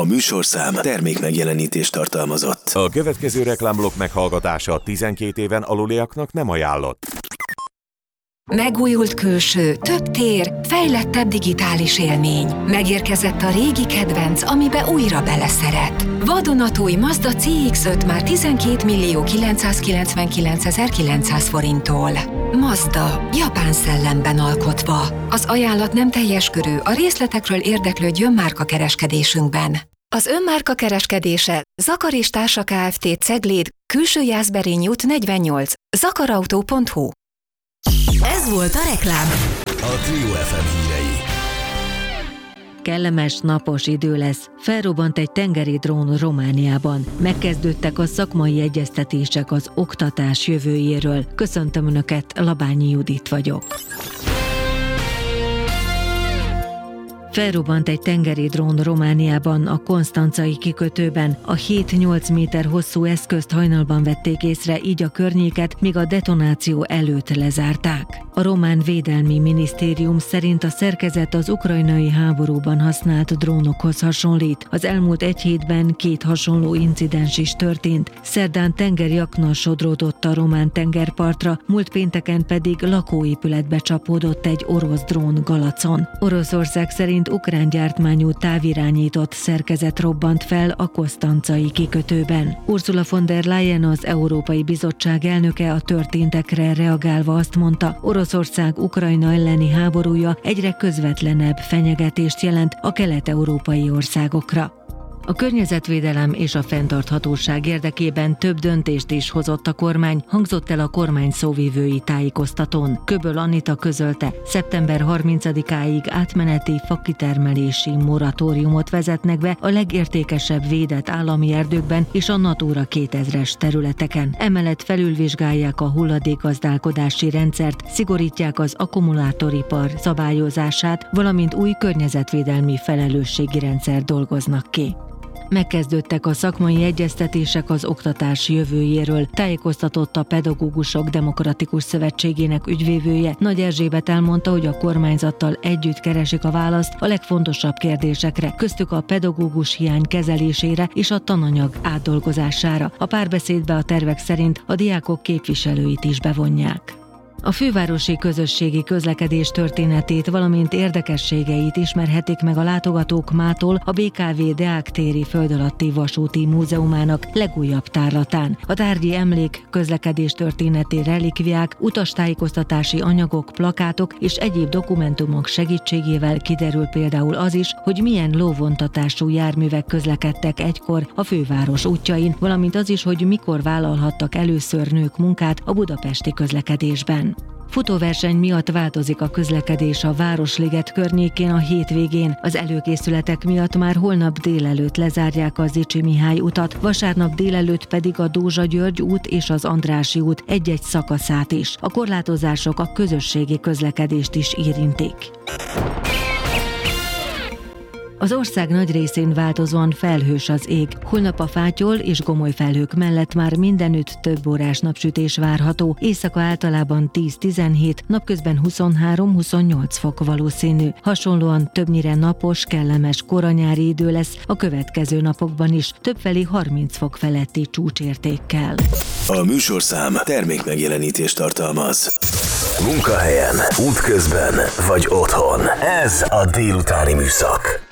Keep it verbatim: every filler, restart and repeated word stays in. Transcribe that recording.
műsorszám termék megjelenítést tartalmazott. A következő reklámblokk meghallgatása tizenkét éven aluliaknak nem ajánlott. Megújult külső, több tér, fejlettebb digitális élmény. Megérkezett a régi kedvenc, amibe újra beleszeret. Vadonatúj Mazda cé iksz öt már tizenkét millió kilencszázkilencvenkilencezer-kilencszáz forinttól. Mazda, japán szellemben alkotva. Az ajánlat nem teljes körű, a részletekről érdeklődjön márkakereskedésünkben. Az önmárka kereskedése Zakar és Társa Kft. Cegléd, Külső Jászberény út negyvennyolc, zakarautó pont hu. Ez volt a reklám. A Trio ef em hírei. Kellemes, napos idő lesz. Felrobbant egy tengeri drón Romániában. Megkezdődtek a szakmai egyeztetések az oktatás jövőjéről. Köszöntöm Önöket, Labányi Judit vagyok. Felrobbant egy tengeri drón Romániában, a konstancai kikötőben. A hét-nyolc méter hosszú eszközt hajnalban vették észre, így a környéket, míg a detonáció előtt lezárták. A román védelmi minisztérium szerint a szerkezet az ukrajnai háborúban használt drónokhoz hasonlít. Az elmúlt egy hétben két hasonló incidens is történt. Szerdán tengeri akna sodródott a román tengerpartra, múlt pénteken pedig lakóépületbe csapódott egy orosz drón Galacon. Oroszország szerint ukrán gyártmányú távirányított szerkezet robbant fel a konstancai kikötőben. Ursula von der Leyen, az Európai Bizottság elnöke a történtekre reagálva azt mondta, Oroszország Ukrajna elleni háborúja egyre közvetlenebb fenyegetést jelent a kelet-európai országokra. A környezetvédelem és a fenntarthatóság érdekében több döntést is hozott a kormány, hangzott el a kormány szóvivői tájékoztatón. Köböl Anita közölte, szeptember harmincadikáig átmeneti fakitermelési moratóriumot vezetnek be a legértékesebb védett állami erdőkben és a Natura kétezres területeken. Emellett felülvizsgálják a hulladékgazdálkodási rendszert, szigorítják az akkumulátoripar szabályozását, valamint új környezetvédelmi felelősségi rendszer dolgoznak ki. Megkezdődtek a szakmai egyeztetések az oktatás jövőjéről, tájékoztatott a Pedagógusok Demokratikus Szövetségének ügyvivője. Nagy Erzsébet elmondta, hogy a kormányzattal együtt keresik a választ a legfontosabb kérdésekre, köztük a pedagógus hiány kezelésére és a tananyag átdolgozására. A párbeszédbe a tervek szerint a diákok képviselőit is bevonják. A fővárosi közösségi közlekedés történetét, valamint érdekességeit ismerhetik meg a látogatók mától a bé ká vé Deák téri földalatti vasúti múzeumának legújabb tárlatán. A tárgyi emlék, közlekedés történeti relikviák, utastájékoztatási anyagok, plakátok és egyéb dokumentumok segítségével kiderül például az is, hogy milyen lóvontatású járművek közlekedtek egykor a főváros útjain, valamint az is, hogy mikor vállalhattak először nők munkát a budapesti közlekedésben. Futóverseny miatt változik a közlekedés a Városliget környékén a hétvégén. Az előkészületek miatt már holnap délelőtt lezárják a Zichy Mihály utat, vasárnap délelőtt pedig a Dózsa-György út és az Andrássy út egy-egy szakaszát is. A korlátozások a közösségi közlekedést is érintik. Az ország nagy részén változóan felhős az ég. Holnap a fátyol és gomoly felhők mellett már mindenütt több órás napsütés várható. Éjszaka általában tíz-tizenhét, napközben huszonhárom-huszonnyolc fok valószínű. Hasonlóan többnyire napos, kellemes koranyári idő lesz a következő napokban is, többfelé harminc fok feletti csúcsértékkel. A műsorszám termék megjelenítést tartalmaz. Munkahelyen, útközben vagy otthon. Ez a délutáni műszak.